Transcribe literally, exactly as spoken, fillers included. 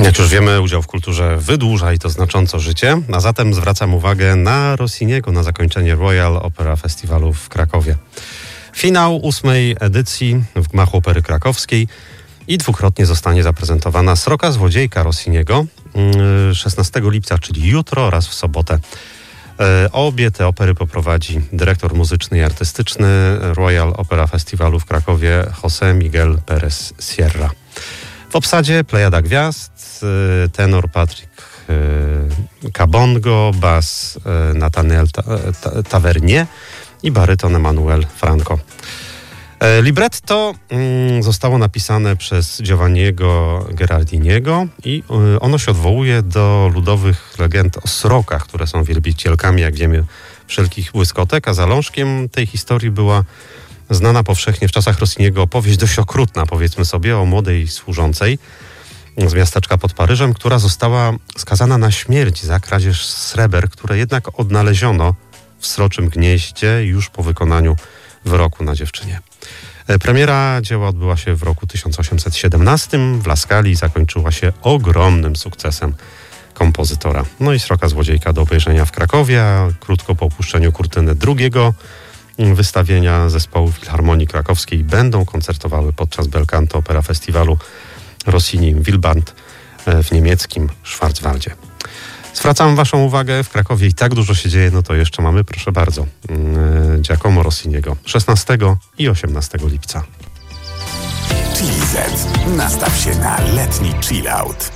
Jak już wiemy, udział w kulturze wydłuża i to znacząco życie, a zatem zwracam uwagę na Rossiniego na zakończenie Royal Opera Festiwalu w Krakowie. Finał ósmej edycji w gmachu Opery Krakowskiej i dwukrotnie zostanie zaprezentowana Sroka Złodziejka Rossiniego szesnastego lipca, czyli jutro, oraz w sobotę. Obie te opery poprowadzi dyrektor muzyczny i artystyczny Royal Opera Festiwalu w Krakowie José Miguel Pérez Sierra. W obsadzie plejada gwiazd, tenor Patrick Kabongo, bas Nathaniel Tavernier i baryton Emanuel Franco. Libretto zostało napisane przez Giovanniego Gherardiniego i ono się odwołuje do ludowych legend o srokach, które są wielbicielkami, jak wiemy, wszelkich błyskotek, a zalążkiem tej historii była znana powszechnie w czasach Rossiniego opowieść dość okrutna, powiedzmy sobie, o młodej służącej z miasteczka pod Paryżem, która została skazana na śmierć za kradzież sreber, które jednak odnaleziono w sroczym gnieździe już po wykonaniu wyroku na dziewczynie. Premiera dzieła odbyła się w roku tysiąc osiemset siedemnastym w La Scali i zakończyła się ogromnym sukcesem kompozytora. No i Sroka Złodziejka do obejrzenia w Krakowie, a krótko po opuszczeniu kurtyny drugiego wystawienia zespołu Filharmonii Krakowskiej będą koncertowały podczas Belcanto Opera Festiwalu Rossini Wilband w niemieckim Schwarzwaldzie. Zwracam waszą uwagę, w Krakowie i tak dużo się dzieje, no to jeszcze mamy, proszę bardzo, Giacomo Rossiniego szesnastego i osiemnastego lipca. Chili Z. Nastaw się na letni chill out.